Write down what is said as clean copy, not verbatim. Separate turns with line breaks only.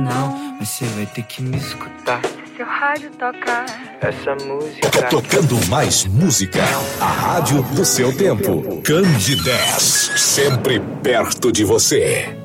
Não, mas você vai ter que me escutar. Se seu rádio tocar essa música.
Tocando mais música. A rádio do seu tempo. Candidez, sempre perto de você.